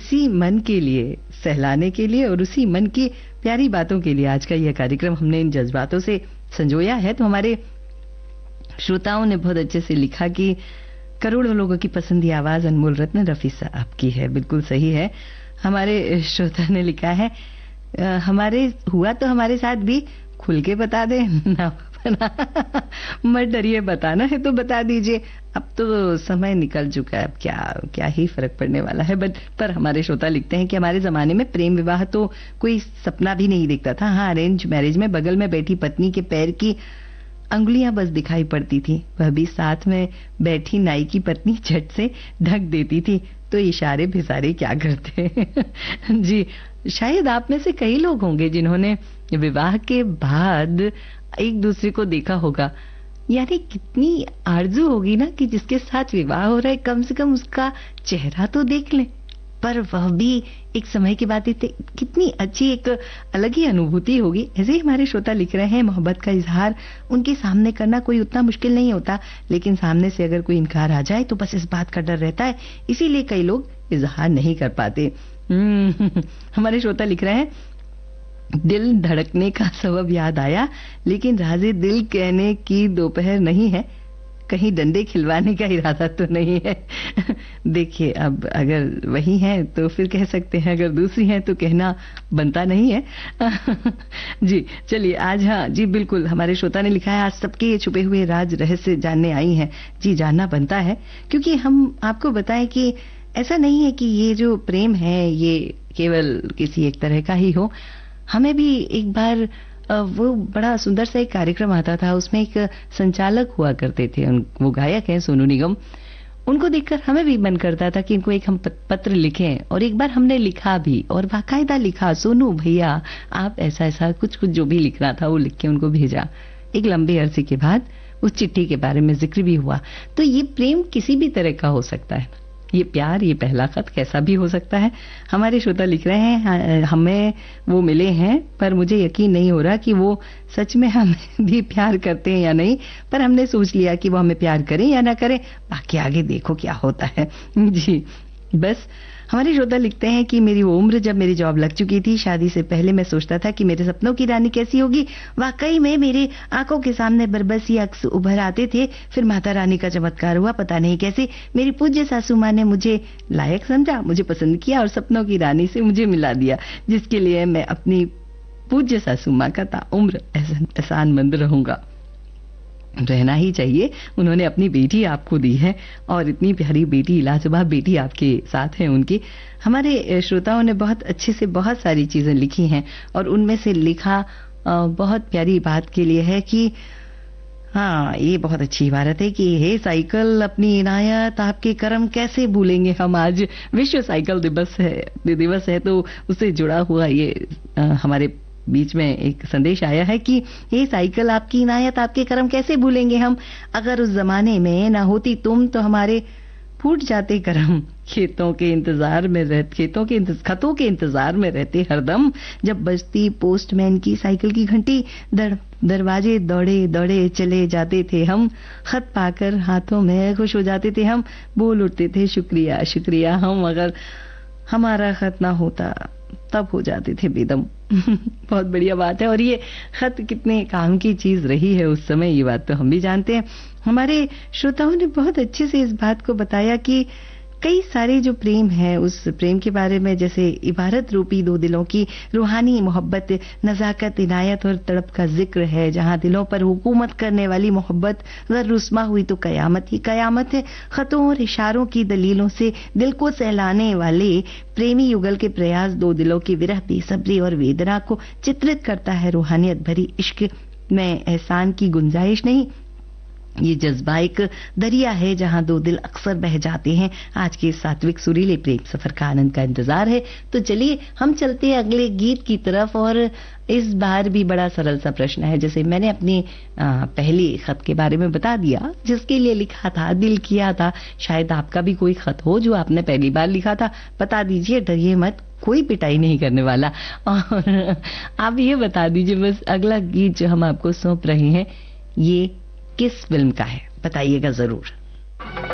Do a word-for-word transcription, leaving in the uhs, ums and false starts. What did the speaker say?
उसी मन के लिए, सहलाने के लिए और उसी मन की प्यारी बातों के लिए आज का यह कार्यक्रम हमने इन जज्बातों से संजोया है। तो हमारे श्रोताओं ने बहुत अच्छे से लिखा कि करोड़ों लोगों की पसंदी आवाज अनमोल रत्न रफी साहब की है। बिल्कुल सही है। हमारे श्रोता ने लिखा है, आ, हमारे हुआ तो हमारे साथ भी, खुल के बता दे ना मत डरिए, बताना है तो बता दीजिए। अब तो समय निकल चुका है, अब क्या क्या ही फर्क पड़ने वाला है। बट पर हमारे श्रोता लिखते हैं कि हमारे जमाने में प्रेम विवाह तो कोई सपना भी नहीं दिखता था। हाँ, अरेंज मैरिज में बगल में बैठी पत्नी के पैर की अंगुलियां बस दिखाई पड़ती थी, वह भी साथ में बैठी नाई की पत्नी झट से ढक देती थी, तो इशारे भिसारे क्या करते। जी, शायद आप में से कई लोग होंगे जिन्होंने विवाह के बाद एक दूसरे को देखा होगा। यानी कितनी आरजू होगी ना कि जिसके साथ विवाह हो रहा है कम से कम उसका चेहरा तो देख लें। पर वह भी एक समय की बात थी, कितनी अच्छी एक अलग ही अनुभूति होगी। ऐसे ही हमारे श्रोता लिख रहे हैं, मोहब्बत का इजहार उनके सामने करना कोई उतना मुश्किल नहीं होता, लेकिन सामने से अगर कोई इनकार आ जाए तो बस इस बात का डर रहता है, इसीलिए कई लोग इजहार नहीं कर पाते। हमारे श्रोता लिख रहे हैं, दिल धड़कने का सबब याद आया, लेकिन राज़े दिल कहने की दोपहर नहीं है, कहीं डंडे खिलवाने का इरादा तो नहीं है। देखिए, अब अगर वही है तो फिर कह सकते हैं, अगर दूसरी है तो कहना बनता नहीं है। जी चलिए, आज हाँ जी बिल्कुल, हमारे श्रोता ने लिखा है, आज सबके छुपे हुए राज रहस्य जानने आई हैं। जी, जानना बनता है, क्योंकि हम आपको बताएं कि ऐसा नहीं है कि ये जो प्रेम है ये केवल किसी एक तरह का ही हो। हमें भी एक बार वो बड़ा सुंदर सा एक कार्यक्रम आता था, उसमें एक संचालक हुआ करते थे, वो गायक हैं सोनू निगम। उनको देखकर हमें भी मन करता था कि इनको एक हम पत्र लिखें, और एक बार हमने लिखा भी, और बाकायदा लिखा, सोनू भैया आप ऐसा ऐसा कुछ कुछ जो भी लिखना था वो लिख के उनको भेजा। एक लंबे अरसे के बाद उस चिट्ठी के बारे में जिक्र भी हुआ। तो ये प्रेम किसी भी तरह का हो सकता है, ये प्यार, ये पहला खत कैसा भी हो सकता है। हमारे श्रोता लिख रहे हैं, हमें वो मिले हैं पर मुझे यकीन नहीं हो रहा कि वो सच में हमें भी प्यार करते हैं या नहीं, पर हमने सोच लिया कि वो हमें प्यार करें या ना करें, बाकी आगे देखो क्या होता है। जी बस। हमारे श्रोता लिखते हैं कि मेरी वो उम्र जब मेरी जॉब लग चुकी थी, शादी से पहले मैं सोचता था कि मेरे सपनों की रानी कैसी होगी। वाकई में मेरे आंखों के सामने बरबसी अक्स उभर आते थे। फिर माता रानी का चमत्कार हुआ, पता नहीं कैसे मेरी पूज्य सासू माँ ने मुझे लायक समझा, मुझे पसंद किया और सपनों की रानी से मुझे मिला दिया, जिसके लिए मैं अपनी पूज्य सासू माँ का ताउम्र एहसानमंद रहूंगा। रहना ही चाहिए, उन्होंने अपनी बेटी आपको दी है, और इतनी प्यारी बेटी, लाजवाब बेटी आपके साथ है उनकी। हमारे श्रोताओं ने बहुत अच्छे से बहुत सारी चीजें लिखी हैं, और उनमें से लिखा बहुत प्यारी बात के लिए है कि हाँ, ये बहुत अच्छी इबारत है कि हे साइकिल अपनी इनायत आपके कर्म कैसे भूलेंगे हम। आज विश्व साइकिल दिवस है दिवस है तो उससे जुड़ा हुआ ये आ, हमारे बीच में एक संदेश आया है कि ये साइकिल आपकी इनायत आपके कर्म कैसे भूलेंगे हम। अगर उस जमाने में ना होती तुम तो हमारे फूट जाते कर्म। खेतों के इंतजार में रहते खेतों के खतों के इंतजार में रहते हरदम। जब बजती पोस्टमैन की साइकिल की घंटी, दर, दरवाजे दौड़े दौड़े चले जाते थे हम। खत पाकर हाथों में खुश हो जाते थे हम। बोल उठते थे शुक्रिया शुक्रिया हम। अगर हमारा खत ना होता तब हो जाते थे बेदम। बहुत बढ़िया बात है, और ये खत कितने काम की चीज रही है उस समय, ये बात तो हम भी जानते हैं। हमारे श्रोताओं ने बहुत अच्छे से इस बात को बताया कि कई सारे जो प्रेम है, उस प्रेम के बारे में, जैसे इबारत रूपी दो दिलों की रूहानी मोहब्बत, नजाकत, इनायत और तड़प का जिक्र है। जहां दिलों पर हुकूमत करने वाली मोहब्बत अगर रुस्मा हुई तो कयामत ही कयामत है। खतों और इशारों की दलीलों से दिल को सहलाने वाले प्रेमी युगल के प्रयास दो दिलों की विरह, बेसब्री और वेदना को चित्रित करता है। रूहानियत भरी इश्क में एहसान की गुंजाइश नहीं, ये जज्बा एक दरिया है जहां दो दिल अक्सर बह जाते हैं। आज के सात्विक सुरीले प्रेम सफर का आनंद का इंतजार है। तो चलिए हम चलते हैं अगले गीत की तरफ, और इस बार भी बड़ा सरल सा प्रश्न है। जैसे मैंने अपनी पहली खत के बारे में बता दिया, जिसके लिए लिखा था, दिल किया था, शायद आपका भी कोई खत हो जो आपने पहली बार लिखा था, बता दीजिए, डरिए मत, कोई पिटाई नहीं करने वाला। और आप ये बता दीजिए बस, अगला गीत जो हम आपको सौंप रहे हैं ये किस फिल्म का है, बताइएगा जरूर।